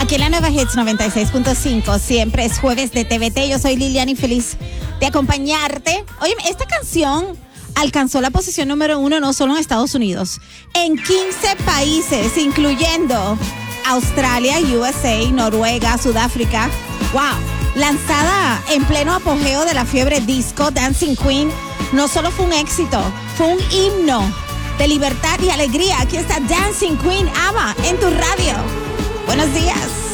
Aquí en la Nueva Hits 96.5, siempre es jueves de TVT. Yo soy Liliana y feliz de acompañarte. Oye, esta canción alcanzó la posición número 1 no solo en Estados Unidos, en 15 países, incluyendo Australia, USA, Noruega, Sudáfrica. ¡Wow! Lanzada en pleno apogeo de la fiebre disco, Dancing Queen no solo fue un éxito, fue un himno de libertad y alegría. Aquí está Dancing Queen, ABBA, en tu radio. Buenos días.